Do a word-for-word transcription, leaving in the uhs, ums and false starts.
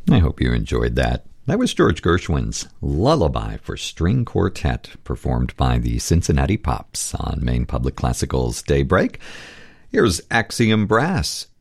I hope you enjoyed that. That was George Gershwin's Lullaby for String Quartet, performed by the Cincinnati Pops on Maine Public Classical's Daybreak. Here's Axiom Brass